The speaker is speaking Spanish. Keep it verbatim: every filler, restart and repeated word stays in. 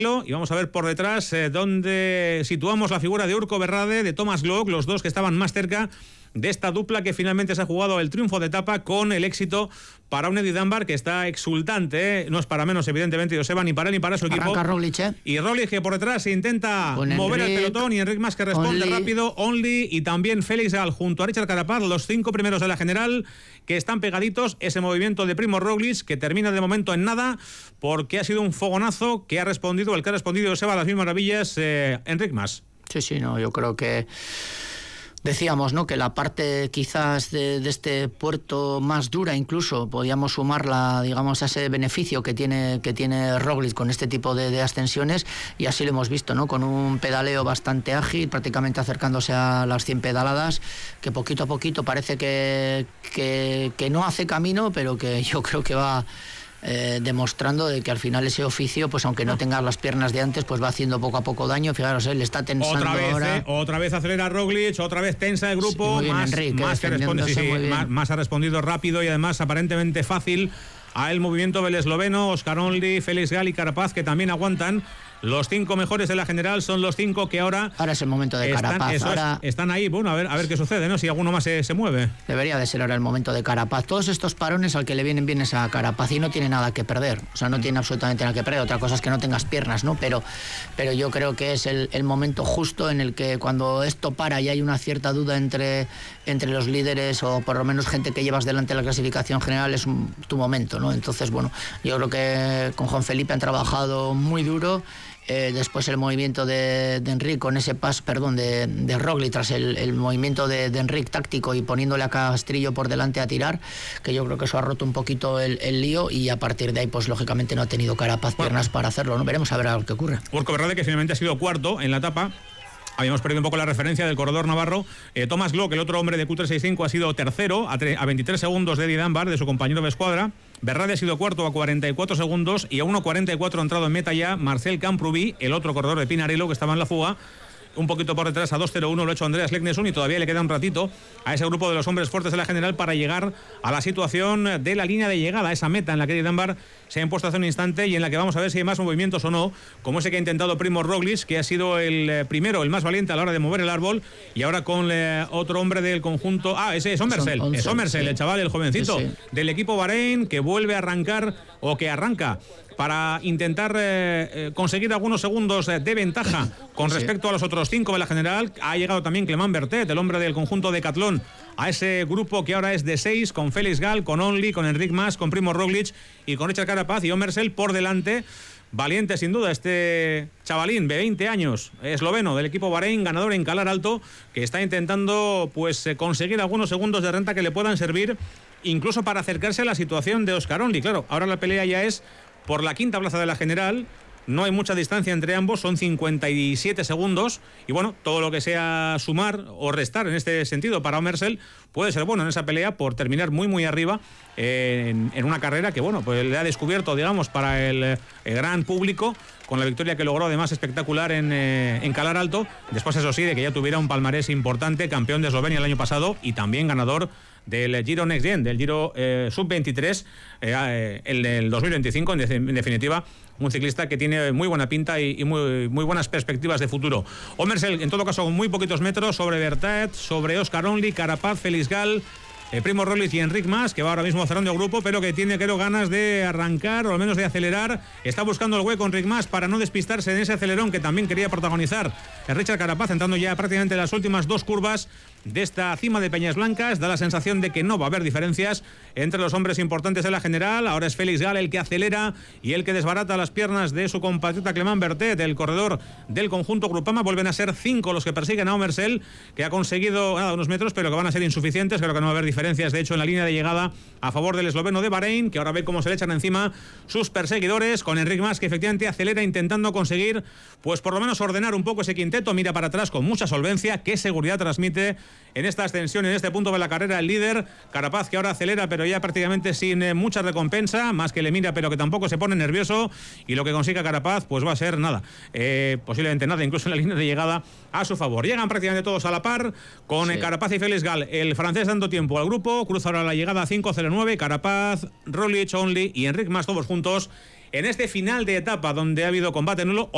Y vamos a ver por detrás eh, dónde situamos la figura de Urko Berrade, de Thomas Glock, los dos que estaban más cerca de esta dupla que finalmente se ha jugado el triunfo de etapa con el éxito para un Eddie Dunbar que está exultante, ¿eh? No es para menos evidentemente Joseba, ni para él ni para su equipo. Arranca Roglic, ¿eh? Y Roglic que por detrás intenta con mover Enric, el pelotón, y Enric Mas que responde Only. rápido, Only, y también Félix Gall junto a Richard Carapaz, los cinco primeros de la general que están pegaditos. Ese movimiento de Primo Roglic que termina de momento en nada porque ha sido un fogonazo que ha respondido, el que ha respondido Joseba a las mil maravillas, eh, Enric Mas. Sí, sí, no, yo creo que decíamos, ¿no?, que la parte quizás de, de este puerto más dura incluso podíamos sumarla, digamos, a ese beneficio que tiene que tiene Roglic con este tipo de, de ascensiones, y así lo hemos visto, ¿no?, con un pedaleo bastante ágil, prácticamente acercándose a las cien pedaladas, que poquito a poquito parece que, que, que no hace camino, pero que yo creo que va Eh, demostrando de que al final ese oficio, pues aunque no tenga las piernas de antes, pues va haciendo poco a poco daño. Fijaros, él está tensando otra vez, ahora. Eh, otra vez acelera Roglic, otra vez tensa el grupo. Sí, muy bien, más, Enrique, más que responde, sí, sí, más, más ha respondido rápido y además aparentemente fácil a el movimiento del esloveno. Oscar Only, Félix Gall y Carapaz, que también aguantan. Los cinco mejores de la general son los cinco que ahora... Ahora es el momento de están, Carapaz. Ahora es, están ahí, bueno, a ver, a ver qué sucede, ¿no? Si alguno más se, se mueve. Debería de ser ahora el momento de Carapaz. Todos estos parones al que le vienen bien es a Carapaz y no tiene nada que perder. O sea, no tiene absolutamente nada que perder. Otra cosa es que no tengas piernas, ¿no? Pero, pero yo creo que es el, el momento justo en el que cuando esto para y hay una cierta duda entre, entre los líderes o por lo menos gente que llevas delante de la clasificación general, es un, tu momento, ¿no? Entonces, bueno, yo creo que con Juan Felipe han trabajado muy duro. Eh, después el movimiento de, de Enric con ese pas, perdón, de, de Roglic tras el, el movimiento de, de Enric táctico y poniéndole a Castrillo por delante a tirar, que yo creo que eso ha roto un poquito el, el lío, y a partir de ahí pues lógicamente no ha tenido Carapaz bueno, piernas para hacerlo, ¿no? Veremos a ver a lo que ocurre. Urko Berrade, que finalmente ha sido cuarto en la etapa. Habíamos perdido un poco la referencia del corredor navarro. Eh, Thomas Glock, el otro hombre de Q trescientos sesenta y cinco, ha sido tercero a, a veintitrés segundos de Eddie Dunbar, de su compañero de escuadra. Berrade ha sido cuarto a cuarenta y cuatro segundos, y a uno cuarenta y cuatro ha entrado en meta ya Marcel Camprubí, el otro corredor de Pinarello que estaba en la fuga. Un poquito por detrás a dos cero uno lo ha hecho Andreas Leknesund, y todavía le queda un ratito a ese grupo de los hombres fuertes de la general para llegar a la situación de la línea de llegada, a esa meta en la que Eddie Dunbar se ha impuesto hace un instante y en la que vamos a ver si hay más movimientos o no, como ese que ha intentado Primo Roglic, que ha sido el primero, el más valiente a la hora de mover el árbol, y ahora con eh, otro hombre del conjunto, ah, ese es Somersel, es Somersel, sí. El chaval, el jovencito, sí, sí. del equipo Bahrein, que vuelve a arrancar, o que arranca para intentar eh, eh, conseguir algunos segundos eh, de ventaja con sí. respecto a los otros cinco de la general. Ha llegado también Clément Bertet, el hombre del conjunto Decathlon, a ese grupo que ahora es de seis, con Félix Gall, con Only, con Enric Mas, con Primo Roglic y con Richard Carapaz y Omersel por delante. Valiente sin duda este chavalín de veinte años, esloveno, del equipo Bahrein, ganador en Calar Alto, que está intentando pues conseguir algunos segundos de renta que le puedan servir incluso para acercarse a la situación de Oscar Only. Claro, ahora la pelea ya es por la quinta plaza de la general. No hay mucha distancia entre ambos, son cincuenta y siete segundos, y bueno, todo lo que sea sumar o restar en este sentido para Omersel puede ser bueno en esa pelea por terminar muy muy arriba eh, en, en una carrera que bueno, pues le ha descubierto, digamos, para el, el gran público, con la victoria que logró además espectacular en, eh, en Calar Alto. Después, eso sí, de que ya tuviera un palmarés importante, campeón de Eslovenia el año pasado y también ganador del Giro Next Gen, del Giro eh, sub veintitrés, eh, el del dos mil veinticinco, en, de, en definitiva, un ciclista que tiene muy buena pinta y, y muy, muy buenas perspectivas de futuro. Omersel, en todo caso, con muy poquitos metros sobre Bertet, sobre Oscar Only, Carapaz, Félix Gall, eh, Primo Roglic y Enric Mas, que va ahora mismo cerrando el grupo, pero que tiene, creo, ganas de arrancar o al menos de acelerar. Está buscando el hueco Enric Mas para no despistarse en ese acelerón que también quería protagonizar Richard Carapaz, entrando ya prácticamente en las últimas dos curvas de esta cima de Peñas Blancas. Da la sensación de que no va a haber diferencias entre los hombres importantes de la general. Ahora es Félix Gall el que acelera y el que desbarata las piernas de su compatriota Clément Bertet, el corredor del conjunto Groupama. Vuelven a ser cinco los que persiguen a Omersel, que ha conseguido nada, unos metros, pero que van a ser insuficientes. Creo que no va a haber diferencias, de hecho, en la línea de llegada a favor del esloveno de Bahrein, que ahora ve cómo se le echan encima sus perseguidores, con Enric Mas, que efectivamente acelera intentando conseguir, pues por lo menos ordenar un poco ese quinteto. Mira para atrás con mucha solvencia. Qué seguridad transmite en esta ascensión, en este punto de la carrera, el líder Carapaz, que ahora acelera pero ya prácticamente sin eh, mucha recompensa, más que le mira pero que tampoco se pone nervioso, y lo que consiga Carapaz pues va a ser nada, eh, posiblemente nada, incluso en la línea de llegada a su favor. Llegan prácticamente todos a la par con sí. eh, Carapaz y Félix Gall, el francés dando tiempo al grupo. Cruza ahora la llegada a cinco cero nueve, Carapaz, Roglic, Only y Enric Mas, todos juntos en este final de etapa donde ha habido combate nulo.